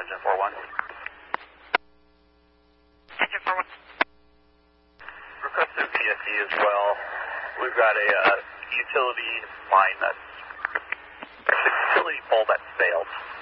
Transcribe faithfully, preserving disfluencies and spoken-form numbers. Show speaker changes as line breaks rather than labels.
engine four one.
Engine four one.
Requested P S E as well. We've got a uh, utility line that's, a utility pole that's failed.